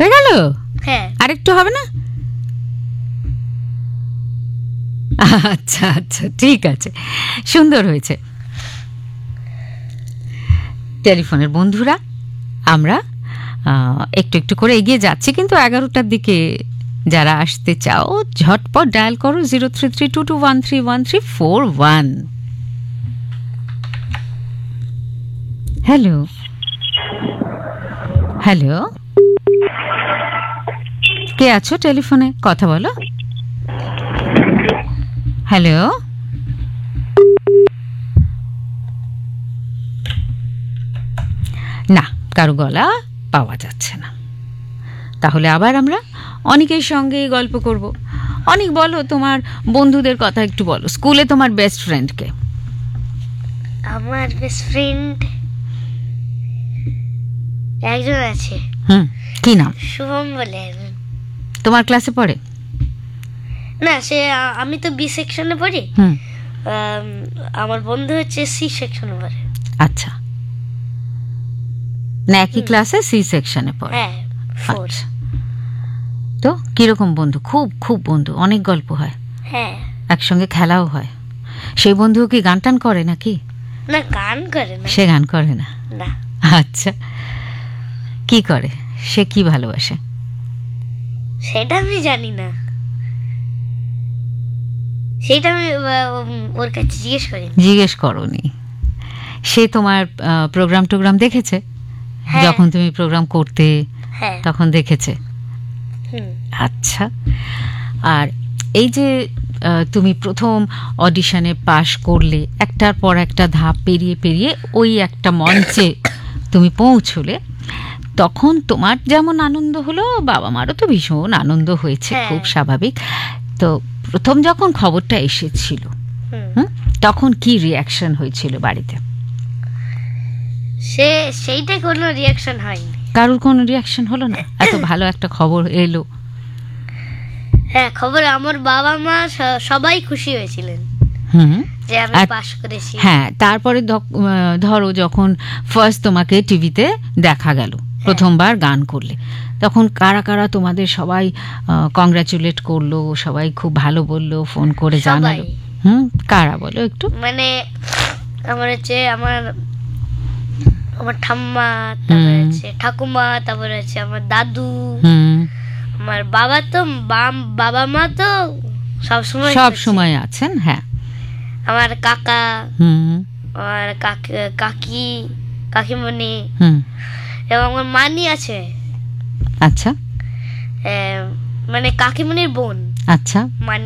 হয়ে গেল? হ্যাঁ। আরেকটু হবে না? আচ্ছা আচ্ছা, ঠিক আছে, সুন্দর হয়েছে। টেলিফোনের বন্ধুরা, আমরা একটু একটু করে এগিয়ে যাচ্ছি, কিন্তু 11টার দিকে যারা আসতে চাও ঝটপট ডায়াল করো 0332213141। হ্যালো হ্যালো, কে আছো টেলিফোনে? কথা বলো। হ্যালো, না, কারো গলা পাওয়া যাচ্ছে না। তাহলে আবার আমরা অনেকের সঙ্গে গল্প করব। অনেক, বলো তোমার বন্ধুদের কথা একটু বলো। স্কুলে তোমার বেস্ট ফ্রেন্ডকে? আমার বেস্ট ফ্রেন্ড একজন আছে। কি নাম? শুভম বলে। তোমার ক্লাসে পড়ে? না, সে আমি তো বি সেকশনে পড়ি। আমার বন্ধু হচ্ছে সি সেকশনে পড়ে। আচ্ছা, না একই ক্লাসে সি সেকশনে পড়ে? হ্যাঁ, আচ্ছা। তো কিরকম বন্ধু? খুব খুব বন্ধু, অনেক গল্প হয়, হ্যাঁ, একসঙ্গে খেলাও হয়। সেই বন্ধু কি গান টান করে নাকি? না, গান করে না। সে গান করে না? না। আচ্ছা, কি করে? সে কি ভালোবাসে? সেটা আমি জানি না, সেটা আমি ওর কাছে জিজ্ঞেস করনি। সে তোমার প্রোগ্রাম দেখেছে? হ্যাঁ। যখন তুমি প্রোগ্রাম করতে, হ্যাঁ, তখন দেখেছে? আচ্ছা। আর এই যে তুমি প্রথম অডিশনে পাশ করলে, একটার পর একটা ধাপ পেরিয়ে পেরিয়ে ওই একটা মঞ্চে তুমি পৌঁছলে, তখন তোমার যেমন আনন্দ হলো, বাবা মারও তো ভীষণ আনন্দ হয়েছে, খুব স্বাভাবিক। তো প্রথম যখন খবরটা এসেছিল, তখন কি রিয়াকশন হয়েছিল বাড়িতে? সেইটা কোনো রিয়াকশন হয়নি। কারোর কোনো রিয়াকশন হলো না? এত ভালো একটা খবর এলো। হ্যাঁ, খবর আমার বাবা মা সবাই খুশি হয়েছিলেন যে আমি পাস করেছি। হ্যাঁ, তারপরে ধরো যখন ফার্স্ট তোমাকে টিভিতে দেখা গেল, প্রথমবার গান করলে, তখন কারা কারা তোমাদের সবাই কংগ্রাচুলেট করলো, সবাই খুব ভালো বললো, ফোন করে জানালো? কারা বলো একটু? মানে আমার হচ্ছে আমার ঠাম্মা, তারপরে হচ্ছে ঠাকুমা, তারপরে হচ্ছে আমার দাদু, আমার বাবা মা তো সব সময় আছেন। হ্যাঁ, আমার কাকা, আমার কাকিমণি, এবং আমার মানি আছে। আচ্ছা, মানে কাকিমণির বোন। আচ্ছা, মানি।